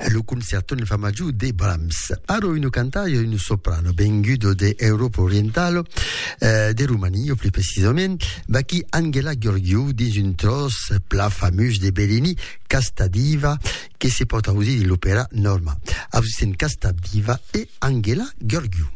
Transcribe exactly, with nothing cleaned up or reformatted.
le concerto nel famaggio di Brahms. Aro in cantaio in soprano, vengudo de Europa orientale, eh, de Romania, più precisamente, baki Angela Gheorghiu, di un tros plat fameux de Bellini, Casta Diva, che si porta così dell'opera Norma. Avustin Casta Diva e Angela Gheorghiu.